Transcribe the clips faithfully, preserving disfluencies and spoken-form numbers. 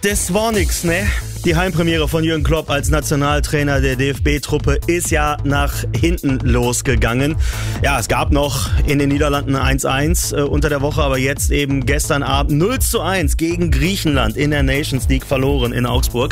das war nix, ne? Die Heimpremiere von Jürgen Klopp als Nationaltrainer der D F B-Truppe ist ja nach hinten losgegangen. Ja, es gab noch in den Niederlanden eins eins äh, unter der Woche, aber jetzt eben gestern Abend null zu eins gegen Griechenland in der Nations League verloren in Augsburg.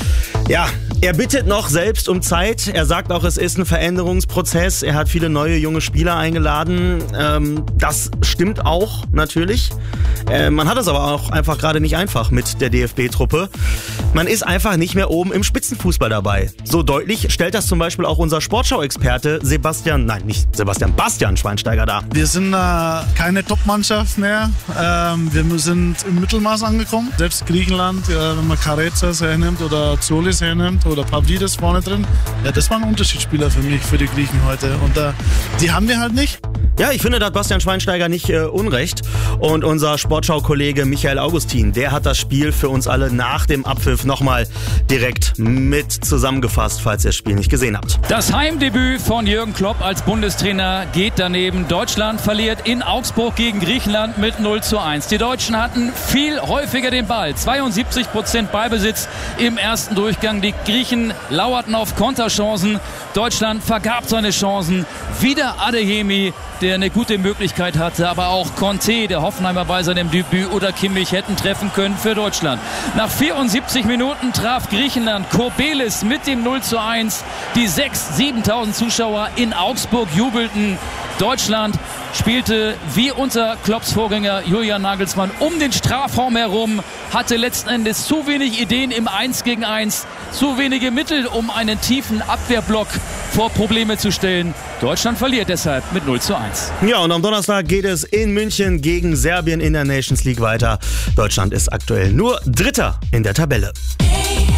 Ja, er bittet noch selbst um Zeit. Er sagt auch, es ist ein Veränderungsprozess. Er hat viele neue junge Spieler eingeladen. Ähm, das stimmt auch natürlich. Äh, man hat es aber auch einfach gerade nicht einfach mit der D F B-Truppe. Man ist einfach nicht mehr oben im Spitzenfußball dabei. So deutlich stellt das zum Beispiel auch unser Sportschau-Experte Sebastian, nein, nicht Sebastian, Bastian Schweinsteiger dar. Wir sind äh, keine Top-Mannschaft mehr. Ähm, wir sind im Mittelmaß angekommen. Selbst Griechenland, äh, wenn man Karezas hernimmt oder Zolis hernimmt oder Pavlidis vorne drin, ja, das waren Unterschiedsspieler für mich, für die Griechen heute. Und äh, die haben wir halt nicht. Ja, ich finde, da hat Bastian Schweinsteiger nicht äh, unrecht. Und unser Sportschau-Kollege Michael Augustin, der hat das Spiel für uns alle nach dem Abpfiff nochmal direkt mit zusammengefasst, falls ihr das Spiel nicht gesehen habt. Das Heimdebüt von Jürgen Klopp als Bundestrainer geht daneben. Deutschland verliert in Augsburg gegen Griechenland mit null zu eins. Die Deutschen hatten viel häufiger den Ball. zweiundsiebzig Prozent Ballbesitz im ersten Durchgang. Die Griechen lauerten auf Konterchancen. Deutschland vergab seine Chancen. Wieder Adeyemi, der eine gute Möglichkeit hatte, aber auch Conte, der Hoffenheimer bei seinem Debüt, oder Kimmich hätten treffen können für Deutschland. Nach vierundsiebzig Minuten traf Griechenland. Kobelis mit dem null zu eins. Die sechstausend, siebentausend Zuschauer in Augsburg jubelten. Deutschland spielte wie unter Klopps Vorgänger Julian Nagelsmann um den Strafraum herum, hatte letzten Endes zu wenig Ideen im eins gegen eins, zu wenige Mittel, um einen tiefen Abwehrblock vor Probleme zu stellen. Deutschland verliert deshalb mit null zu eins. Ja, und am Donnerstag geht es in München gegen Serbien in der Nations League weiter. Deutschland ist aktuell nur Dritter in der Tabelle.